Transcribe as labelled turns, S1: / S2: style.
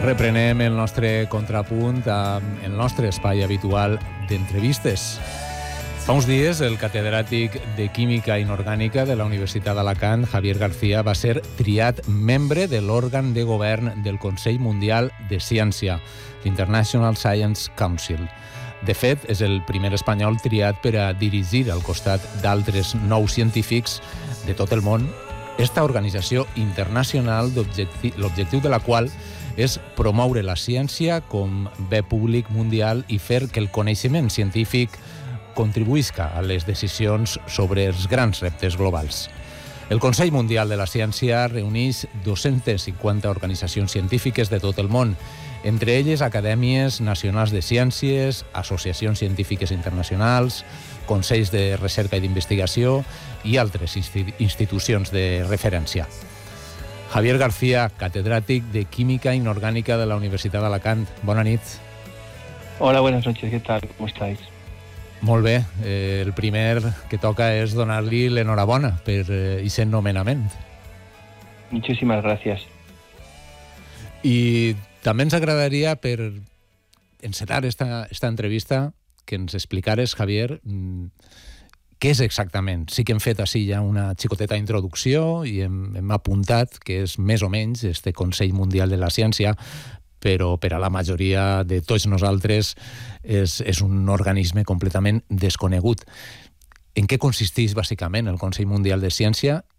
S1: Reprenem el nostre contrapunt amb el nostre espai habitual d'entrevistes. Fa uns dies, el catedràtic de Química Inorgànica de la Universitat d'Alacant, Javier García, va ser triat membre de l'òrgan de govern del Consell Mundial de Ciència, l'International Science Council. De fet, és el primer espanyol triat per a dirigir, al costat d'altres 9 científics de tot el món, esta organització internacional l'objectiu de la qual és promoure la ciència com bé públic mundial i fer que el coneixement científic contribuïsca a les decisions sobre els grans reptes globals. El Consell Mundial de la Ciència reuneix 250 organitzacions científiques de tot el món, entre elles acadèmies nacionals de ciències, associacions científiques internacionals, consells de recerca i d'investigació i altres institucions de referència. Javier García, catedràtic de Química Inorgánica de la Universitat d'Alacant. Bona nit.
S2: Hola, buenas noches. ¿Qué tal? ¿Cómo estáis?
S1: Molt bé. El primer que toca és donar-li l'enhorabona per aquest nomenament.
S2: Muchísimas gracias.
S1: I també ens agradaria, per encetar esta entrevista, que ens explicares, Javier, què és exactament. Sí que hem fet així ja una xicoteta introducció i hem apuntat que és més o menys este Consell Mundial de la Ciència, però per a la majoria de tots nosaltres és un organisme completament desconegut. En què consisteix bàsicament el Consell Mundial de Ciència